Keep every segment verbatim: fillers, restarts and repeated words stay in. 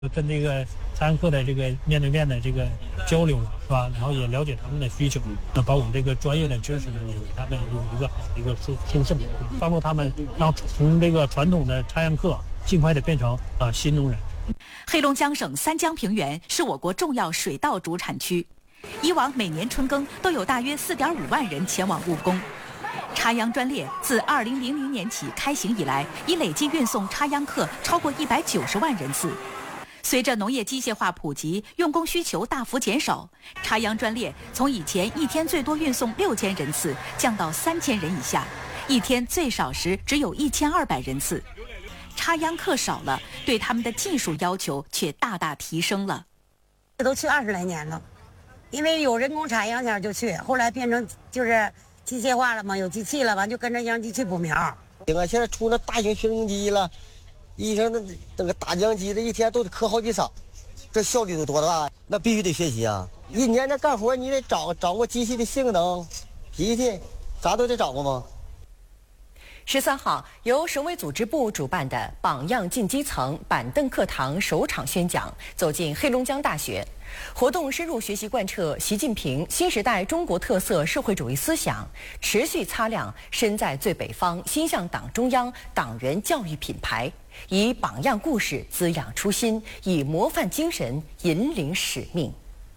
跟这个参赛课的这个面对面的这个交流是吧？然后也了解他们的需求，那把我们这个专业的知识呢，也给他们有一个好的一个输输送，帮助他们让从这个传统的插秧课尽快的变成啊、呃、新农人。 黑龙江省三江平原是我国重要水稻主产区，以往每年春耕都有大约四点五万人前往务工。插秧专列自二零零零年起开行以来，已累计运送插秧客超过一百九十万人次。随着农业机械化普及，用工需求大幅减少，插秧专列从以前一天最多运送六千人次降到三千人以下，一天最少时只有一千二百人次。插秧客少了，对他们的技术要求却大大提升了。 这都去二十来年了，因为有人工插秧前就去，后来变成就是机械化了嘛，有机器了，完就跟着秧机去补苗。 这个现在出那大型旋耕机了。医生那那个大秧机，这一天都得磕好几晌，这效率都多大？那必须得学习啊！一年的干活，你得掌掌握机器的性能、脾气，啥都得掌握吗？ 十三号，由省委组织部主办的榜样进基层板凳课堂首场宣讲走进黑龙江大学。活动深入学习贯彻习近平新时代中国特色社会主义思想，持续擦亮身在最北方心向党中央党员教育品牌，以榜样故事滋养初心，以模范精神引领使命。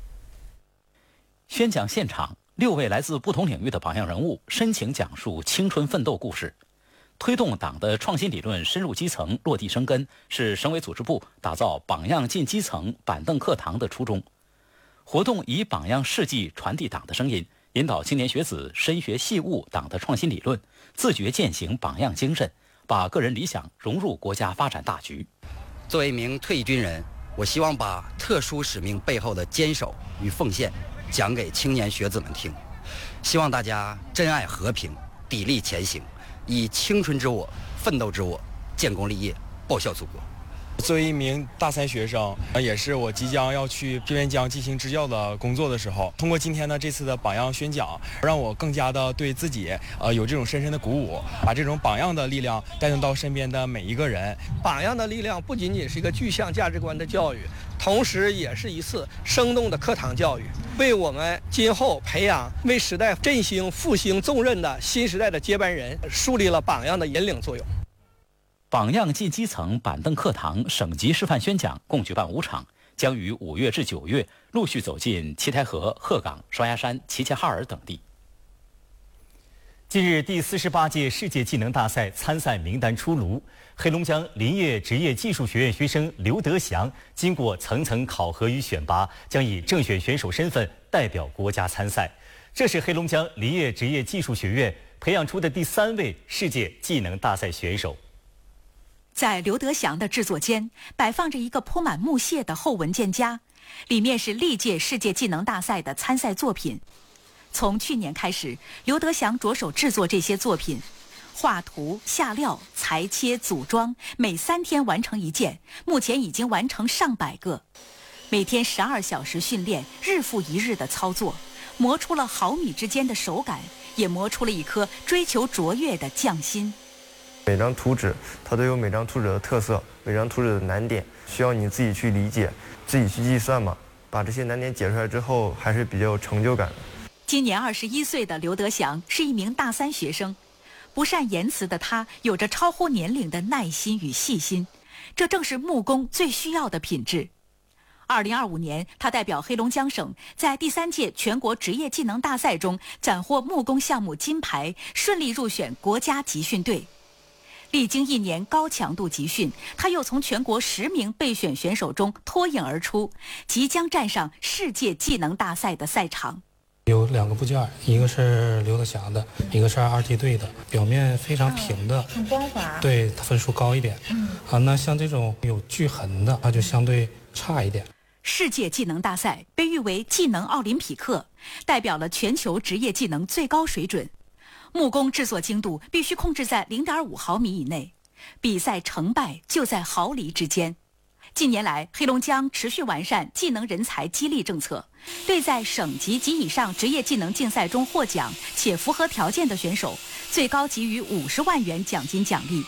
宣讲现场，六位来自不同领域的榜样人物深情讲述青春奋斗故事。推动党的创新理论深入基层、落地生根，是省委组织部打造榜样进基层板凳课堂的初衷。活动以榜样事迹传递党的声音，引导青年学子深学细悟党的创新理论，自觉践行榜样精神，把个人理想融入国家发展大局。 作为一名退役军人，我希望把特殊使命背后的坚守与奉献讲给青年学子们听，希望大家珍爱和平，砥砺前行，以青春之我、奋斗之我，建功立业，报效祖国。 作为一名大三学生，也是我即将要去边疆进行支教的工作的时候，通过今天的这次的榜样宣讲，让我更加的对自己呃有这种深深的鼓舞，把这种榜样的力量带动到身边的每一个人。 榜样的力量不仅仅是一个具象价值观的教育，同时也是一次生动的课堂教育，为我们今后培养为时代振兴复兴重任的新时代的接班人树立了榜样的引领作用。 榜样进基层板凳课堂省级示范宣讲共举办五场，将于五月至九月陆续走进七台河、鹤岗、双鸭山、齐齐哈尔等地。 近日，第四十八届世界技能大赛参赛名单出炉，黑龙江林业职业技术学院学生刘德祥经过层层考核与选拔，将以正选选手身份代表国家参赛。这是黑龙江林业职业技术学院培养出的第三位世界技能大赛选手。 在刘德祥的制作间，摆放着一个铺满木屑的厚文件夹，里面是历届世界技能大赛的参赛作品。从去年开始，刘德祥着手制作这些作品，画图、下料、裁切、组装，每三天完成一件，目前已经完成上百个。每天十二小时训练，日复一日的操作，磨出了毫米之间的手感，也磨出了一颗追求卓越的匠心。 每张图纸它都有每张图纸的特色，每张图纸的难点需要你自己去理解，自己去计算嘛。把这些难点解出来之后，还是比较有成就感的。 今年二十一岁的刘德祥是一名大三学生，不善言辞的他有着超乎年龄的耐心与细心，这正是木工最需要的品质。二零二五年，他代表黑龙江省在第三届全国职业技能大赛中斩获木工项目金牌，顺利入选国家集训队。历经一年高强度集训，他又从全国十名备选选手中脱颖而出，即将站上世界技能大赛的赛场。 有两个部件，一个是刘德祥的，一个是二梯队的，表面非常平的， 很光滑， 对，它分数高一点。嗯，啊，那像这种有锯痕的，它就相对差一点。 世界技能大赛被誉为技能奥林匹克，代表了全球职业技能最高水准。木工制作精度必须控制在 零点五毫米以内，比赛成败就在毫厘之间。近年来，黑龙江持续完善技能人才激励政策，对在省级及以上职业技能竞赛中获奖且符合条件的选手，最高给予五十万元奖金奖励，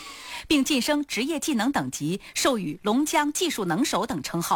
并晋升职业技能等级，授予龙江技术能手等称号。